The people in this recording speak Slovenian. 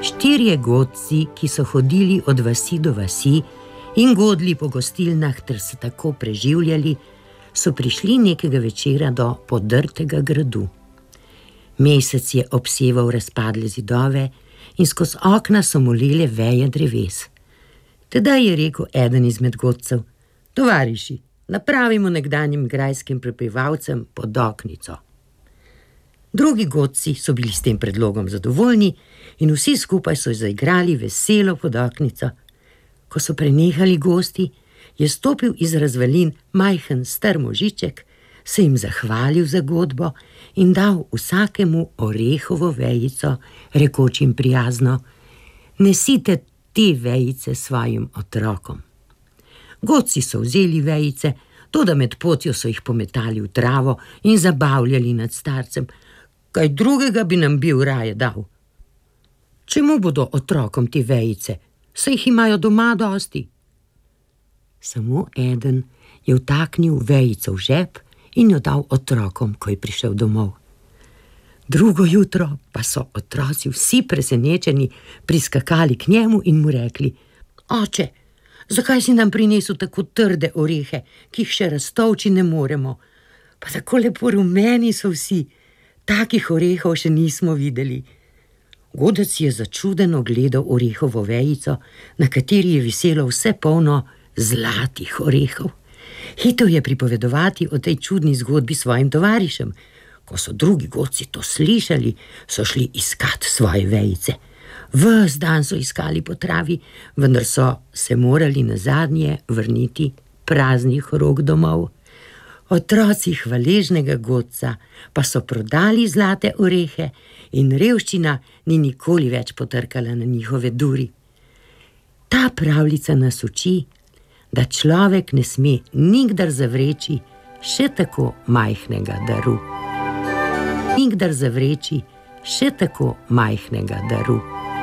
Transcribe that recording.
4 godci, ki so hodili od vasi do vasi in godli po gostilnah ter se tako preživljali, so prišli nekega večera do podrtega gradu. Mesec je obseval razpadle zidove in skozi okna so molele veje dreves. Tedaj je rekel eden izmed godcev: tovariši, napravimo nekdanjim grajskim prebivalcem podoknico. Drugi godci so bili s tem predlogom zadovoljni in vsi skupaj so zaigrali veselo podoknico. Ko so prenehali gosti, je stopil iz razvalin majhen star možiček, se jim zahvalil za godbo in dal vsakemu orehovo vejico, rekoč jim prijazno: nesite te vejice svojim otrokom. Godci so vzeli vejice, toda med potjo so jih pometali v travo in zabavljali nad starcem: kaj drugega bi nam bil raje dal? Čemu bodo otrokom te vejice, saj jih imajo doma dosti? Samo eden je vtaknil vejico v žep in jo dal otrokom, ko je prišel domov. Drugo jutro pa so otroci vsi presenečeni priskakali k njemu in mu rekli: oče, zakaj si nam prinesel tako trde orehe, ki jih še raztolči ne moremo? Pa tako lepo rumeni so vsi, takih orehov še nismo videli. Godec je začudeno gledal orehovo vejico, na kateri je viselo vse polno zlatih orehov. Hitel je pripovedovati o tej čudni zgodbi svojim tovarišem. Ko so drugi godci to slišali, so šli iskat svoje vejice. Ves dan so iskali po travi, vendar so se morali nazadnje vrniti praznih rok domov. Otroci hvaležnega godca pa so prodali zlate orehe in revščina ni nikoli več potrkala na njihove duri. Ta pravljica nas uči, da človek ne sme nikdar zavreči še tako majhnega daru. Nikdar zavreči še tako majhnega daru.